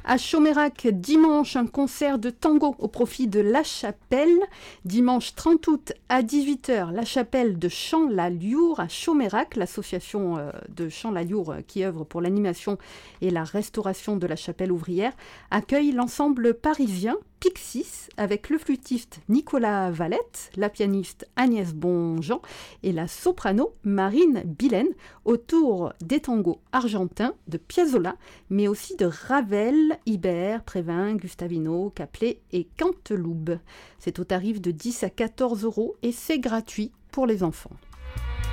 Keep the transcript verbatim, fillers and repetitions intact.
À Chaumérac, dimanche, un concert de tango au profit de La Chapelle. Dimanche trente août à dix-huit heures, La Chapelle de Champ-la-Liour à Chaumérac, l'association de Champ-la-Liour qui œuvre pour l'animation et la restauration de la chapelle ouvrière, accueille l'ensemble parisien Pixis avec le flûtiste Nicolas Valette, la pianiste Agnès Bonjean et la soprano Marine Billen autour des tangos argentins de Piazzolla, mais aussi de Ravel, Ibert, Prévin, Gustavino, Caplet et Canteloube. C'est au tarif de dix à quatorze euros et c'est gratuit pour les enfants.